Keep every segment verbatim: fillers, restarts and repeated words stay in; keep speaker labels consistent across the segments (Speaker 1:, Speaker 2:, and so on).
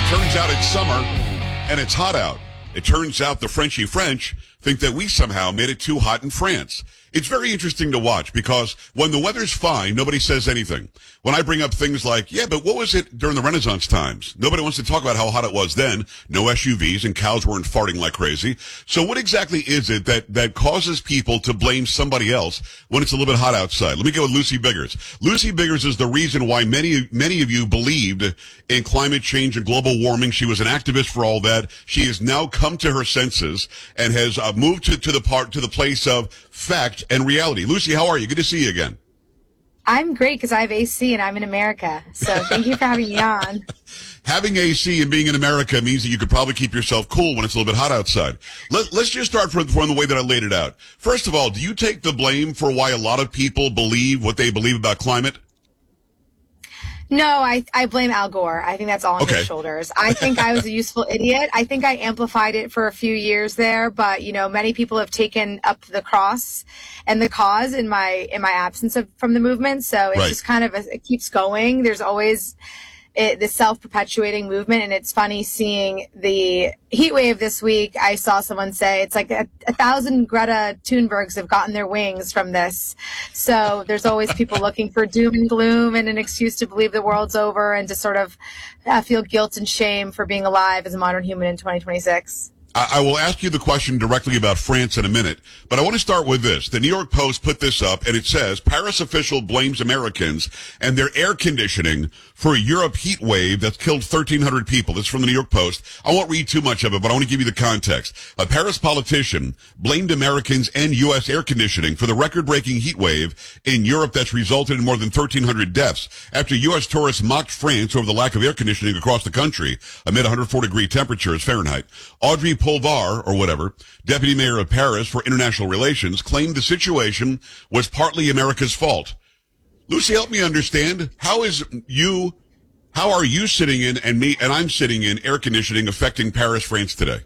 Speaker 1: Turns out it's summer and it's hot out. It turns out the Frenchy French think that we somehow made it too hot in France. It's very interesting to watch because when the weather's fine, nobody says anything. When I bring up things like, yeah, but what was it during the Renaissance times? Nobody wants to talk about how hot it was then. No S U Vs and cows weren't farting like crazy. So what exactly is it that, that causes people to blame somebody else when it's a little bit hot outside? Let me go with Lucy Biggers. Lucy Biggers is the reason why many, many of you believed in climate change and global warming. She was an activist for all that. She has now come to her senses and has uh, moved to, to the part, to the place of fact and reality. Lucy, how are you? Good to see you again.
Speaker 2: I'm great because I have A C and I'm in America. So thank you for having me on.
Speaker 1: Having A C and being in America means that you could probably keep yourself cool when it's a little bit hot outside. Let, let's just start from, from the way that I laid it out. First of all, do you take the blame for why a lot of people believe what they believe about climate?
Speaker 2: No, I, I blame Al Gore. I think that's all on
Speaker 1: Okay.
Speaker 2: his shoulders. I think I was a useful idiot. I think I amplified it for a few years there, but you know, many people have taken up the cross and the cause in my in my absence of from the movement. So it's
Speaker 1: Right.
Speaker 2: just kind of a, it keeps going. There's always it, the self-perpetuating movement, and it's funny seeing the heat wave this week. I saw someone say it's like a, a thousand Greta Thunbergs have gotten their wings from this. So there's always people looking for doom and gloom and an excuse to believe the world's over and to sort of uh, feel guilt and shame for being alive as a modern human in twenty twenty-six.
Speaker 1: I will ask you the question directly about France in a minute, but I want to start with this. The New York Post put this up, and it says, Paris official blames Americans and their air conditioning for a Europe heat wave that's killed thirteen hundred people. This is from the New York Post. I won't read too much of it, but I want to give you the context. A Paris politician blamed Americans and U S air conditioning for the record-breaking heat wave in Europe that's resulted in more than thirteen hundred deaths after U S tourists mocked France over the lack of air conditioning across the country amid one hundred four degree temperatures Fahrenheit. Audrey Pulvar, or whatever, deputy mayor of Paris for international relations, claimed the situation was partly America's fault. Lucy, help me understand. How is you, how are you sitting in and me, and I'm sitting in air conditioning affecting Paris, France today?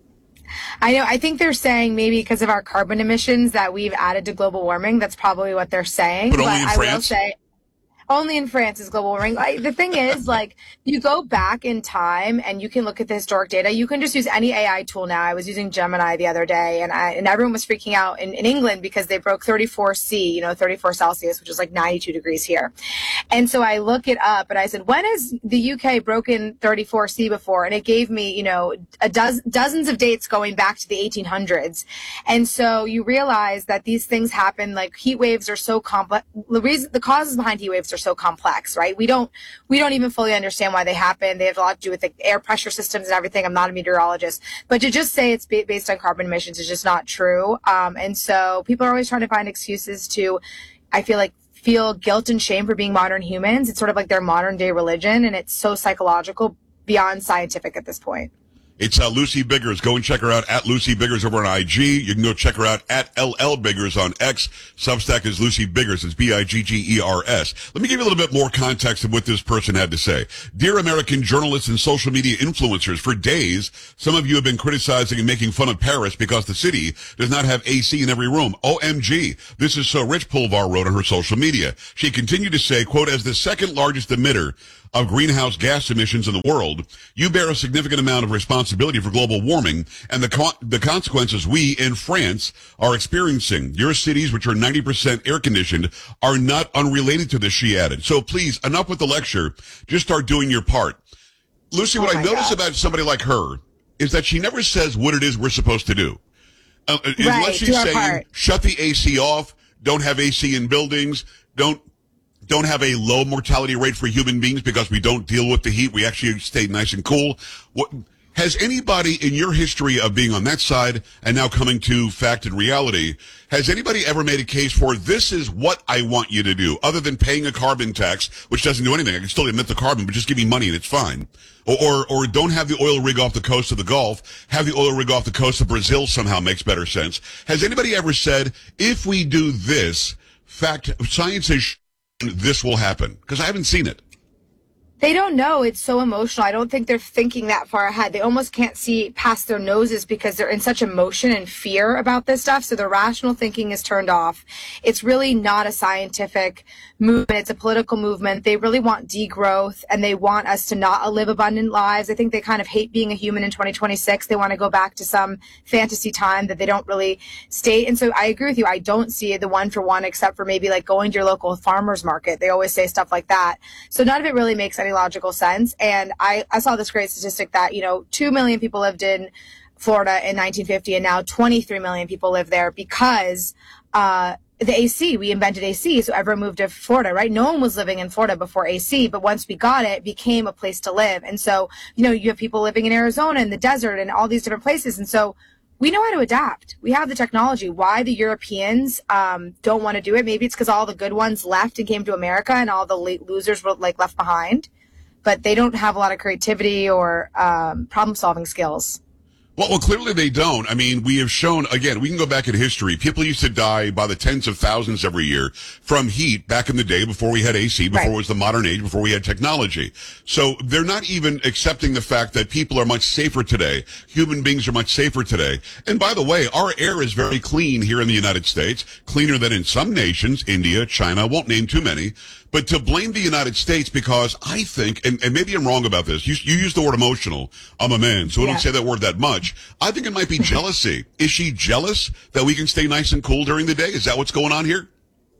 Speaker 2: I know. I think they're saying maybe because of our carbon emissions that we've added to global warming. That's probably what they're saying.
Speaker 1: But only in
Speaker 2: I
Speaker 1: France?
Speaker 2: will say, only in France is global warming. Like, the thing is, like, you go back in time and you can look at the historic data. You can just use any A I tool now. I was using Gemini the other day, and I, and everyone was freaking out in, in England because they broke thirty-four C, you know, thirty-four Celsius, which is like ninety-two degrees here. And so I look it up and I said, when has the U K broken thirty-four C before? And it gave me, you know, a dozen, dozens of dates going back to the eighteen hundreds. And so you realize that these things happen, like heat waves are so complex. The reason, the causes behind heat waves are so complex, right? We don't, we don't even fully understand why they happen. They have a lot to do with the air pressure systems and everything. I'm not a meteorologist, but to just say it's based on carbon emissions is just not true. Um, and so people are always trying to find excuses to, I feel like, feel guilt and shame for being modern humans. It's sort of like their modern day religion, and it's so psychological beyond scientific at this point.
Speaker 1: It's uh, Lucy Biggers. Go and check her out at Lucy Biggers over on I G. You can go check her out at L L Biggers on X. Substack is Lucy Biggers. It's B I G G E R S. Let me give you a little bit more context of what this person had to say. Dear American journalists and social media influencers, for days, some of you have been criticizing and making fun of Paris because the city does not have A C in every room. O M G. This is so Rich Pulvar wrote on her social media. She continued to say, quote, as the second largest emitter of greenhouse gas emissions in the world, you bear a significant amount of responsibility for global warming and the co- the consequences we in France are experiencing. Your cities, which are ninety percent air conditioned, are not unrelated to this, she added. So please, enough with the lecture. Just start doing your part. Lucy, what
Speaker 2: Oh
Speaker 1: I
Speaker 2: my
Speaker 1: notice
Speaker 2: God.
Speaker 1: about somebody like her is that she never says what it is we're supposed to do. Uh,
Speaker 2: Right,
Speaker 1: unless she's
Speaker 2: do our
Speaker 1: saying,
Speaker 2: part.
Speaker 1: shut the A C off, don't have A C in buildings, don't don't have a low mortality rate for human beings because we don't deal with the heat. We actually stay nice and cool. What, has anybody in your history of being on that side and now coming to fact and reality, has anybody ever made a case for this is what I want you to do, other than paying a carbon tax, which doesn't do anything? I can still emit the carbon, but just give me money and it's fine. Or, or, or don't have the oil rig off the coast of the Gulf, have the oil rig off the coast of Brazil somehow makes better sense. Has anybody ever said, if we do this, fact, science has this will happen? Because I haven't seen it.
Speaker 2: They don't know. It's so emotional. I don't think they're thinking that far ahead. They almost can't see past their noses because they're in such emotion and fear about this stuff. So the rational thinking is turned off. It's really not a scientific movement. It's a political movement. They really want degrowth, and they want us to not live abundant lives. I think they kind of hate being a human in twenty twenty-six. They want to go back to some fantasy time that they don't really state. And so I agree with you. I don't see the one for one, except for maybe like going to your local farmer's market. They always say stuff like that. So none of it really makes any logical sense. And I, I saw this great statistic that, you know, two million people lived in Florida in nineteen fifty, and now twenty-three million people live there because uh, the A C, we invented A C, so everyone moved to Florida, right? No one was living in Florida before A C, but once we got it, it became a place to live. And so, you know, you have people living in Arizona, in the desert, and all these different places. And so we know how to adapt. We have the technology. Why the Europeans um, don't want to do it? Maybe it's because all the good ones left and came to America, and all the losers were like left behind. But they don't have a lot of creativity or um, problem-solving skills.
Speaker 1: Well, well, clearly they don't. I mean, we have shown, again, we can go back in history. People used to die by the tens of thousands every year from heat back in the day before we had A C, before
Speaker 2: Right.
Speaker 1: it was the modern age, before we had technology. So they're not even accepting the fact that people are much safer today. Human beings are much safer today. And by the way, our air is very clean here in the United States, cleaner than in some nations, India, China, I won't name too many. But to blame the United States because I think, and, and maybe I'm wrong about this, you, you use the word emotional. I'm a man, so I
Speaker 2: Yeah.
Speaker 1: don't say that word that much. I think it might be jealousy. Is she jealous that we can stay nice and cool during the day? Is that what's going on here?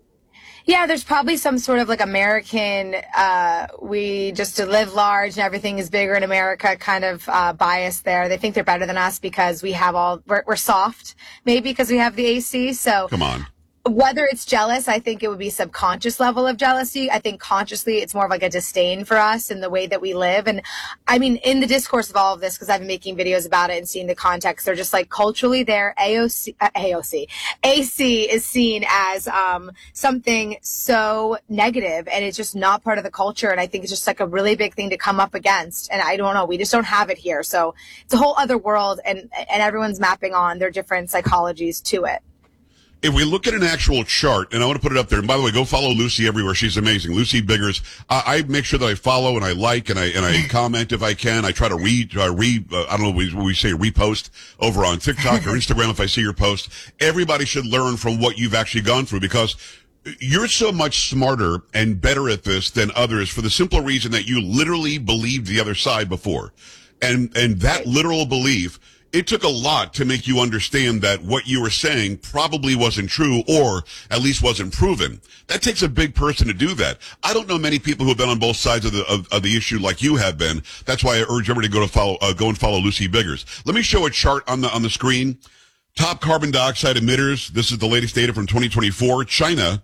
Speaker 2: Yeah, there's probably some sort of like American, uh, we just to live large and everything is bigger in America kind of uh, bias there. They think they're better than us because we have all, we're, we're soft, maybe because we have the A C. So
Speaker 1: Come on.
Speaker 2: whether it's jealous, I think it would be subconscious level of jealousy. I think consciously it's more of like a disdain for us and the way that we live. And I mean, in the discourse of all of this, because I've been making videos about it and seeing the context, they're just like culturally there, A O C, uh, A O C, A C is seen as um, something so negative, and it's just not part of the culture. And I think it's just like a really big thing to come up against. And I don't know, we just don't have it here. So it's a whole other world, and, and everyone's mapping on their different psychologies to it.
Speaker 1: If we look at an actual chart, and I want to put it up there, and by the way, go follow Lucy everywhere. She's amazing. Lucy Biggers. I, I make sure that I follow and I like and I and I comment if I can. I try to read, uh, re, uh, I don't know what we, what we say, repost over on TikTok or Instagram if I see your post. Everybody should learn from what you've actually gone through because you're so much smarter and better at this than others for the simple reason that you literally believed the other side before. And, and that literal belief, it took a lot to make you understand that what you were saying probably wasn't true or at least wasn't proven. That takes a big person to do that. I don't know many people who have been on both sides of the of, of the issue like you have been. That's why I urge everybody to go to follow uh, go and follow Lucy Biggers. Let me show a chart on the on the screen. Top carbon dioxide emitters. This is the latest data from twenty twenty-four. China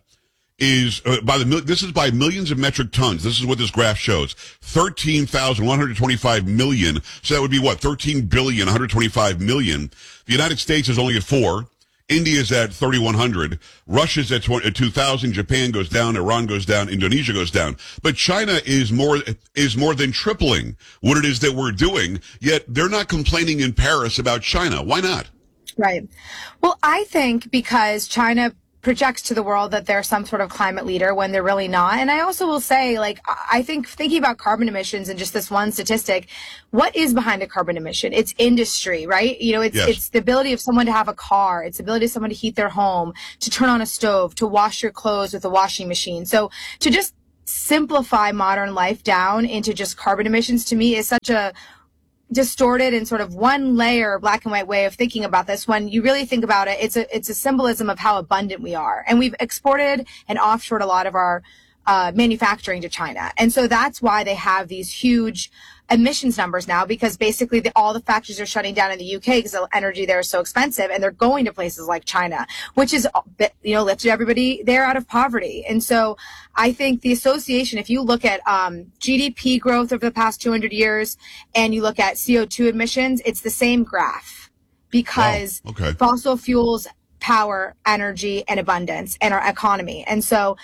Speaker 1: is uh, by the this is by millions of metric tons. This is what this graph shows: thirteen thousand one hundred twenty-five million. So that would be what? thirteen billion one hundred twenty-five million. The United States is only at four. India's at thirty-one hundred. Russia's at two thousand. Japan goes down. Iran goes down. Indonesia goes down. But China is more is more than tripling what it is that we're doing. Yet they're not complaining in Paris about China. Why not?
Speaker 2: Right. Well, I think because China projects to the world that they're some sort of climate leader when they're really not. And I also will say, like, I think thinking about carbon emissions and just this one statistic, what is behind a carbon emission? It's industry, right? You know, it's,
Speaker 1: Yes.
Speaker 2: it's the ability of someone to have a car. It's the ability of someone to heat their home, to turn on a stove, to wash your clothes with a washing machine. So to just simplify modern life down into just carbon emissions to me is such a distorted and sort of one layer black and white way of thinking about this. When you really think about it, it's a it's a symbolism of how abundant we are, and we've exported and offshored a lot of our uh, manufacturing to China, and so that's why they have these huge emissions numbers now, because basically the, all the factories are shutting down in the U K because the energy there is so expensive, and they're going to places like China, which is, you know, lifted everybody there out of poverty. And so I think the association, if you look at um, G D P growth over the past two hundred years and you look at C O two emissions, it's the same graph, because
Speaker 1: Wow. Okay.
Speaker 2: fossil fuels power energy and abundance and our economy. And so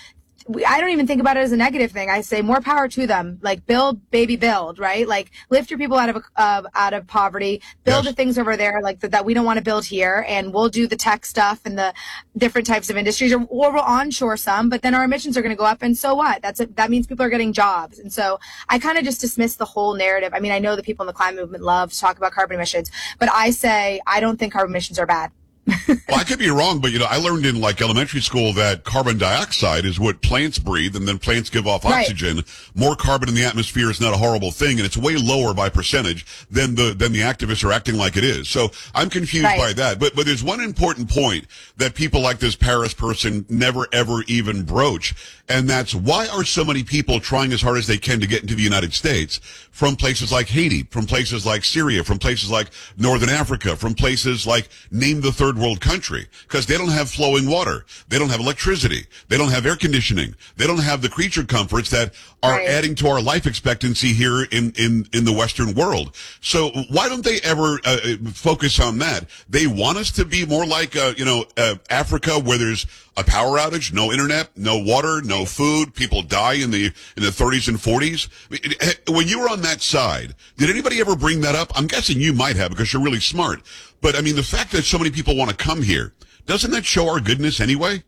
Speaker 2: we, I don't even think about it as a negative thing. I say more power to them. Like build, baby, build, right? Like lift your people out of uh, out of poverty, build
Speaker 1: Yes.
Speaker 2: the things over there like that, that we don't want to build here, and we'll do the tech stuff and the different types of industries, or, or we'll onshore some. But then our emissions are going to go up, and so what? That's a, that means people are getting jobs, and so I kind of just dismiss the whole narrative. I mean, I know the people in the climate movement love to talk about carbon emissions, but I say I don't think carbon emissions are bad.
Speaker 1: Well, I could be wrong, but you know, I learned in like elementary school that carbon dioxide is what plants breathe, and then plants give off
Speaker 2: Right.
Speaker 1: oxygen. More carbon in the atmosphere is not a horrible thing, and it's way lower by percentage than the than the activists are acting like it is. So I'm confused
Speaker 2: Right.
Speaker 1: by that. But but there's one important point that people like this Paris person never ever even broach, and that's why are so many people trying as hard as they can to get into the United States from places like Haiti, from places like Syria, from places like Northern Africa, from places like name the third world country, because they don't have flowing water, they don't have electricity, they don't have air conditioning, they don't have the creature comforts that are
Speaker 2: Right.
Speaker 1: adding to our life expectancy here in in in the Western world. So why don't they ever uh, focus on that? They want us to be more like uh, you know uh, Africa, where there's a power outage, no internet, no water, no food, people die in the in the thirties and forties. When you were on that side, did anybody ever bring that up? I'm guessing you might have, because you're really smart. But I mean, the fact that so many people want to come here, doesn't that show our goodness anyway?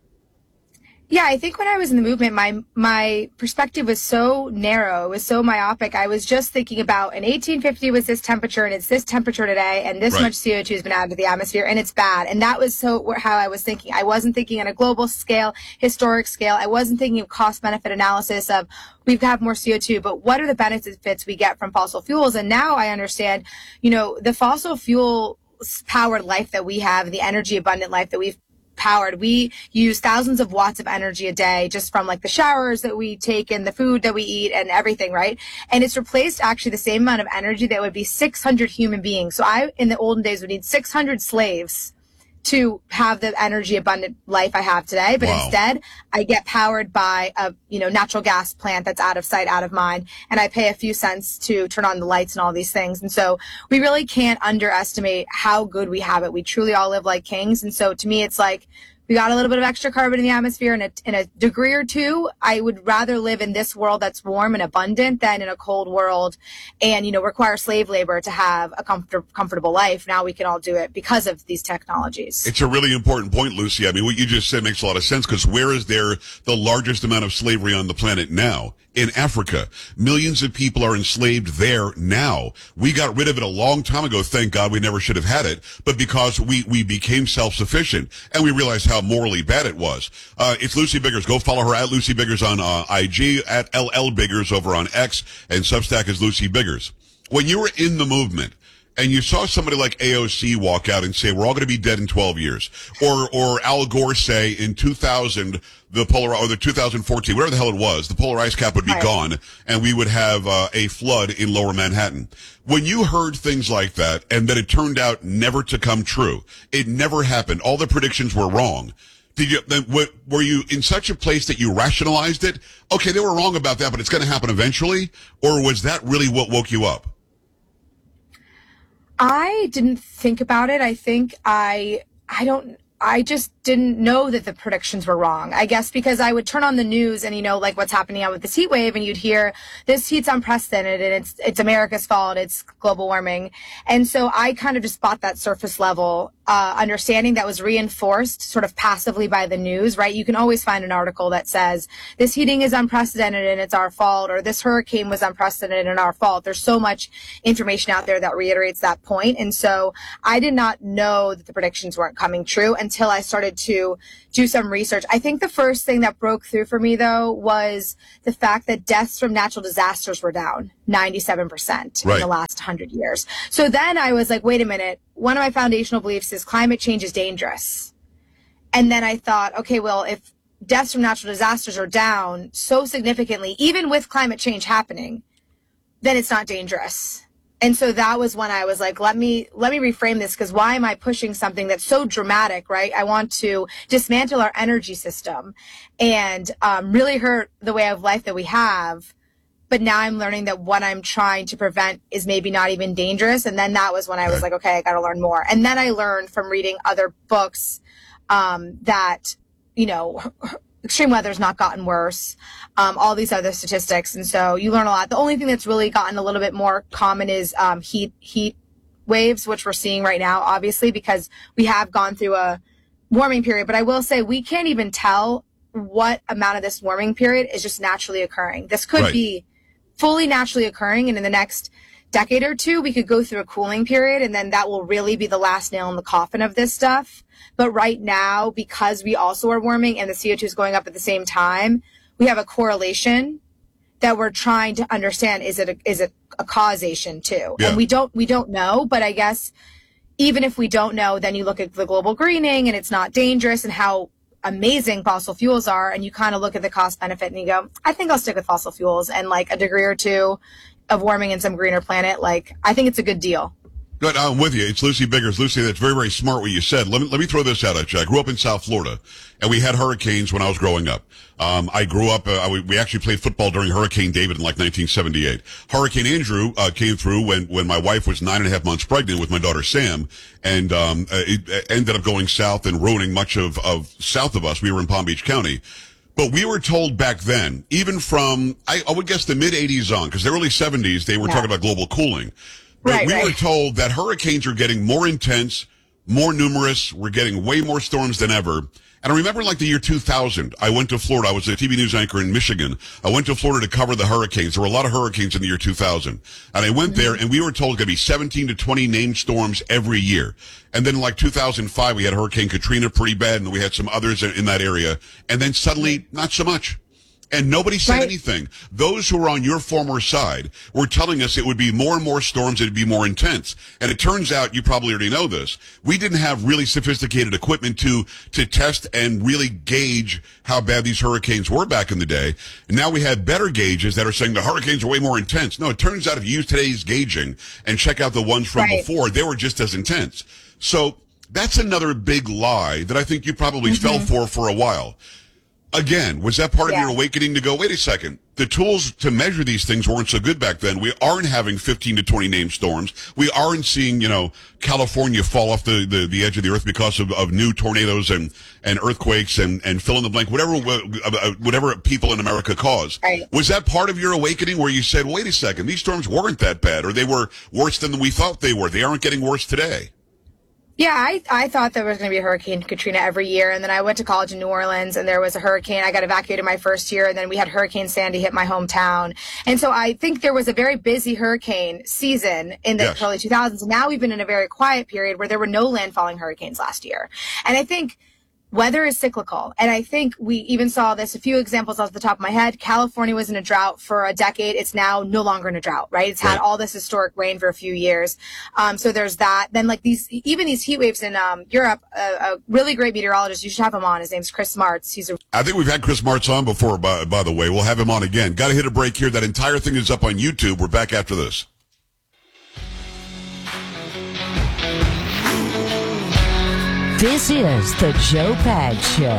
Speaker 2: Yeah, I think when I was in the movement, my my perspective was so narrow, it was so myopic. I was just thinking about in eighteen fifty was this temperature, and it's this temperature today, and this
Speaker 1: Right.
Speaker 2: much C O two has been added to the atmosphere, and it's bad. And that was so how I was thinking. I wasn't thinking on a global scale, historic scale. I wasn't thinking of cost benefit analysis of we have more C O two, but what are the benefits we get from fossil fuels? And now I understand, you know, the fossil fuel powered life that we have, the energy abundant life that we've powered. We use thousands of watts of energy a day just from like the showers that we take and the food that we eat and everything, right? And it's replaced actually the same amount of energy that would be six hundred human beings. So I, in the olden days, would need six hundred slaves to have the energy abundant life I have today. But
Speaker 1: Wow.
Speaker 2: instead, I get powered by a, you know, natural gas plant that's out of sight, out of mind. And I pay a few cents to turn on the lights and all these things. And so we really can't underestimate how good we have it. We truly all live like kings. And so to me, it's like, we got a little bit of extra carbon in the atmosphere in a, in a degree or two. I would rather live in this world that's warm and abundant than in a cold world and, you know, require slave labor to have a comfort, comfortable life. Now we can all do it because of these technologies.
Speaker 1: It's a really important point, Lucy. I mean, what you just said makes a lot of sense, because where is there the largest amount of slavery on the planet now? In Africa. Millions of people are enslaved there now. We got rid of it a long time ago. Thank God we never should have had it. But because we, we became self-sufficient and we realized how morally bad it was. Uh, it's Lucy Biggers. Go follow her at Lucy Biggers on uh, I G, at L L Biggers over on X, and Substack is Lucy Biggers. When you were in the movement, and you saw somebody like A O C walk out and say, we're all going to be dead in twelve years. Or, or Al Gore say in two thousand, the polar, or the two thousand fourteen, whatever the hell it was, the polar ice cap would be
Speaker 2: Right.
Speaker 1: gone and we would have uh, a flood in lower Manhattan. When you heard things like that and that it turned out never to come true, it never happened, all the predictions were wrong. Did you, then, w- were you in such a place that you rationalized it? Okay, they were wrong about that, but it's going to happen eventually? Or was that really what woke you up?
Speaker 2: I didn't think about it. I think I, I don't, I just didn't know that the predictions were wrong. I guess because I would turn on the news and, you know, like what's happening out with this heat wave, and you'd hear this heat's unprecedented and it's, it's America's fault. It's global warming. And so I kind of just bought that surface level, uh, understanding that was reinforced sort of passively by the news, right? You can always find an article that says this heating is unprecedented and it's our fault, or this hurricane was unprecedented and our fault. There's so much information out there that reiterates that point. And so I did not know that the predictions weren't coming true until I started to do some research. I think the first thing that broke through for me, though, was the fact that deaths from natural disasters were down ninety-seven percent
Speaker 1: Right.
Speaker 2: in the last one hundred years. So then I was like, wait a minute. One of my foundational beliefs is climate change is dangerous. And then I thought, okay, well, if deaths from natural disasters are down so significantly, even with climate change happening, then it's not dangerous. And so that was when I was like, let me, let me reframe this, because why am I pushing something that's so dramatic, right? I want to dismantle our energy system and um, really hurt the way of life that we have. But now I'm learning that what I'm trying to prevent is maybe not even dangerous. And then that was when I was like, okay, I got to learn more. And then I learned from reading other books um, that, you know, extreme weather's not gotten worse. Um, all these other statistics. And so you learn a lot. The only thing that's really gotten a little bit more common is um, heat, heat waves, which we're seeing right now, obviously, because we have gone through a warming period. But I will say we can't even tell what amount of this warming period is just naturally occurring. This could
Speaker 1: Right.
Speaker 2: be fully naturally occurring, and in the next decade or two, we could go through a cooling period, and then that will really be the last nail in the coffin of this stuff. But right now, because we also are warming and the C O two is going up at the same time, we have a correlation that we're trying to understand. Is it a, is it a causation too?
Speaker 1: Yeah.
Speaker 2: And we don't we don't know, but I guess even if we don't know, then you look at the global greening and it's not dangerous and how amazing fossil fuels are, and you kind of look at the cost benefit and you go, I think I'll stick with fossil fuels, and like a degree or two of warming in some greener planet, like I think it's a good deal.
Speaker 1: Good, I'm with you. It's Lucy Biggers. Lucy, that's very, very smart what you said. Let me, let me throw this out at you. I grew up in South Florida, and we had hurricanes when I was growing up. Um, I grew up, uh, I, we actually played football during Hurricane David in like nineteen seventy-eight. Hurricane Andrew uh, came through when, when my wife was nine and a half months pregnant with my daughter Sam, and um, it ended up going south and ruining much of, of south of us. We were in Palm Beach County. But we were told back then, even from, I, I would guess the mid-eighties on, because the early seventies, they were
Speaker 2: Yeah.
Speaker 1: talking about global cooling. But
Speaker 2: Right,
Speaker 1: we
Speaker 2: right.
Speaker 1: were told that hurricanes are getting more intense, more numerous. We're getting way more storms than ever. And I remember like the year two thousand, I went to Florida. I was a T V news anchor in Michigan. I went to Florida to cover the hurricanes. There were a lot of hurricanes in the year two thousand. And I went there and we were told it could be seventeen to twenty named storms every year. And then in like two thousand five, we had Hurricane Katrina pretty bad, and we had some others in that area. And then suddenly, not so much. And nobody said
Speaker 2: Right.
Speaker 1: anything. Those who were on your former side were telling us it would be more and more storms, it'd be more intense. And it turns out, you probably already know this, we didn't have really sophisticated equipment to, to test and really gauge how bad these hurricanes were back in the day. And now we have better gauges that are saying the hurricanes are way more intense. No, it turns out if you use today's gauging and check out the ones from
Speaker 2: Right.
Speaker 1: before, they were just as intense. So that's another big lie that I think you probably
Speaker 2: Mm-hmm.
Speaker 1: fell for for a while. Again, was that part
Speaker 2: Yeah.
Speaker 1: of your awakening to go, wait a second, the tools to measure these things weren't so good back then. We aren't having fifteen to twenty named storms. We aren't seeing, you know, California fall off the, the, the edge of the earth because of, of new tornadoes and, and earthquakes and, and fill in the blank, whatever, whatever people in America cause.
Speaker 2: Right.
Speaker 1: Was that part of your awakening where you said, wait a second, these storms weren't that bad, or they were worse than we thought they were? They aren't getting worse today.
Speaker 2: Yeah, I, I thought there was going to be a Hurricane Katrina every year. And then I went to college in New Orleans and there was a hurricane. I got evacuated my first year. And then we had Hurricane Sandy hit my hometown. And so I think there was a very busy hurricane season in the
Speaker 1: Yes.
Speaker 2: early two thousands. And now we've been in a very quiet period where there were no landfalling hurricanes last year. And I think weather is cyclical. And I think we even saw this, a few examples off the top of my head. California was in a drought for a decade. It's now no longer in a drought, right? It's had
Speaker 1: Right.
Speaker 2: all this historic rain for a few years. Um, so there's that. Then like these, even these heat waves in um, Europe, a, a really great meteorologist, you should have him on. His name's Chris Martz. He's a
Speaker 1: I think we've had Chris Martz on before, by, by the way. We'll have him on again. Got to hit a break here. That entire thing is up on YouTube. We're back after this.
Speaker 3: This is the Joe Pags Show.